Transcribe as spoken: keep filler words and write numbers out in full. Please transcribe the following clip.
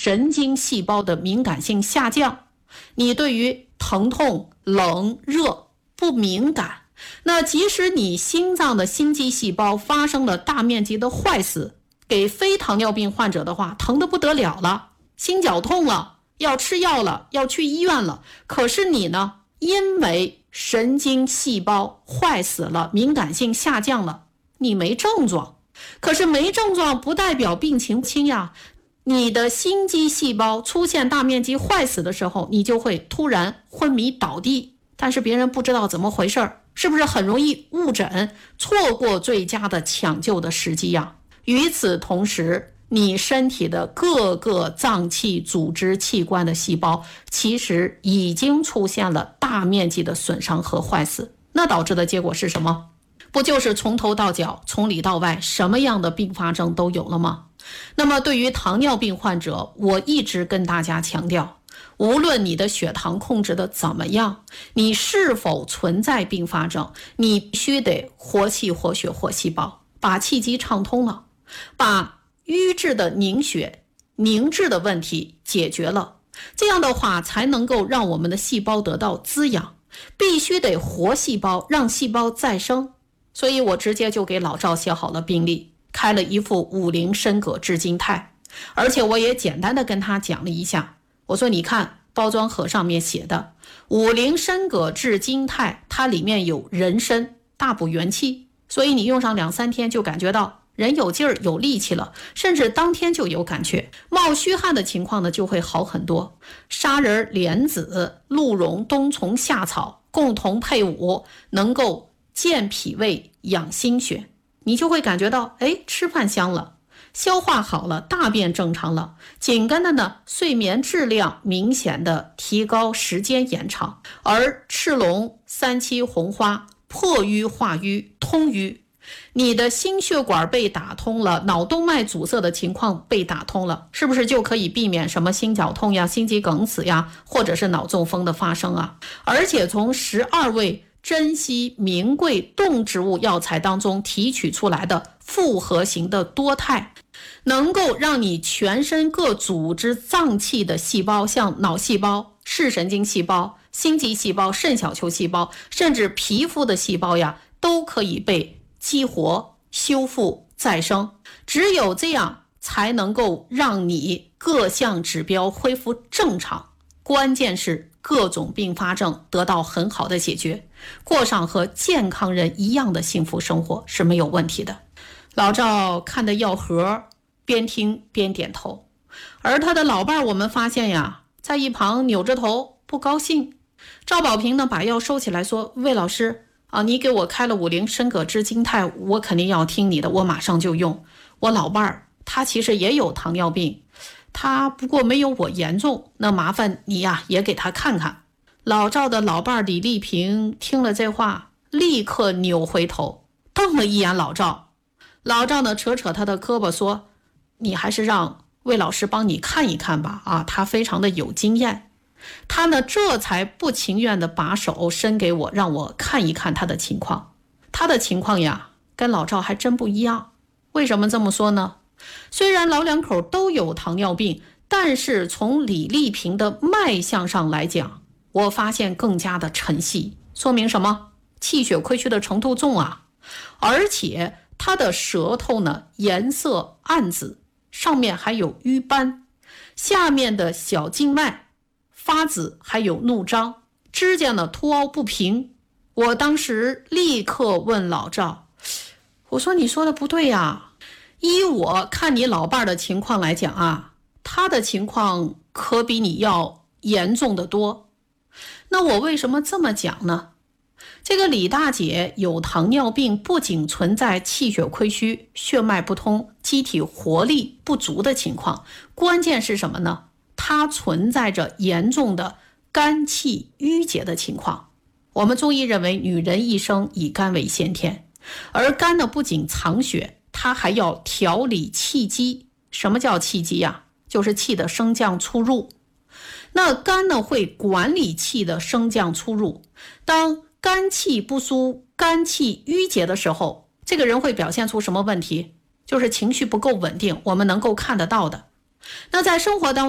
神经细胞的敏感性下降，你对于疼痛、冷、热不敏感。那即使你心脏的心肌细胞发生了大面积的坏死，给非糖尿病患者的话，疼得不得了了，心绞痛了，要吃药了，要去医院了。可是你呢，因为神经细胞坏死了，敏感性下降了，你没症状。可是没症状不代表病情轻呀，你的心肌细胞出现大面积坏死的时候，你就会突然昏迷倒地，但是别人不知道怎么回事，是不是很容易误诊，错过最佳的抢救的时机呀？与此同时，你身体的各个脏器、组织、器官的细胞其实已经出现了大面积的损伤和坏死，那导致的结果是什么？不就是从头到脚，从里到外，什么样的并发症都有了吗？那么对于糖尿病患者，我一直跟大家强调，无论你的血糖控制的怎么样，你是否存在并发症，你必须得活气活血活细胞，把气机畅通了，把瘀滞的凝血凝滞的问题解决了，这样的话才能够让我们的细胞得到滋养，必须得活细胞，让细胞再生。所以我直接就给老赵写好了病历，开了一副五苓参葛炙金肽，而且我也简单的跟他讲了一下，我说你看包装盒上面写的五苓参葛炙金肽，它里面有人参，大补元气，所以你用上两三天就感觉到人有劲儿有力气了，甚至当天就有感觉，冒虚汗的情况呢就会好很多。砂仁、莲子、鹿茸、冬虫夏草共同配伍，能够健脾胃养心血，你就会感觉到哎，吃饭香了，消化好了，大便正常了，紧跟着呢睡眠质量明显的提高，时间延长。而赤龙、三七红花破瘀化瘀通瘀，你的心血管被打通了，脑动脉阻塞的情况被打通了，是不是就可以避免什么心绞痛呀、心肌梗死呀，或者是脑中风的发生啊？而且从十二味珍稀名贵动植物药材当中提取出来的复合型的多肽，能够让你全身各组织脏器的细胞，像脑细胞、视神经细胞、心肌细胞、肾小球细胞，甚至皮肤的细胞呀，都可以被激活、修复、再生。只有这样才能够让你各项指标恢复正常，关键是各种并发症得到很好的解决，过上和健康人一样的幸福生活是没有问题的。老赵看的药盒，边听边点头，而他的老伴儿我们发现呀，在一旁扭着头不高兴。赵宝平呢，把药收起来说，魏老师啊，你给我开了五苓参葛炙金肽，我肯定要听你的，我马上就用。我老伴儿他其实也有糖尿病，他不过没有我严重，那麻烦你呀也给他看看。老赵的老伴李丽萍听了这话，立刻扭回头瞪了一眼老赵。老赵呢扯扯他的胳膊说，你还是让魏老师帮你看一看吧，啊，他非常的有经验。他呢这才不情愿的把手伸给我，让我看一看他的情况。他的情况呀跟老赵还真不一样。为什么这么说呢？虽然老两口都有糖尿病，但是从李丽萍的脉象上来讲，我发现更加的沉细，说明什么？气血亏虚的程度重啊。而且他的舌头呢颜色暗紫，上面还有瘀斑，下面的小静脉发紫，还有怒张，指甲呢凸凹不平。我当时立刻问老赵，我说你说的不对呀，依我看你老伴的情况来讲啊，他的情况可比你要严重的多。那我为什么这么讲呢？这个李大姐有糖尿病，不仅存在气血亏虚、血脉不通、机体活力不足的情况，关键是什么呢？它存在着严重的肝气郁结的情况。我们中医认为女人一生以肝为先天，而肝呢不仅藏血，它还要调理气机。什么叫气机呀？就是气的升降出入。那肝呢会管理气的升降出入，当肝气不舒、肝气郁结的时候，这个人会表现出什么问题？就是情绪不够稳定，我们能够看得到的。那在生活当中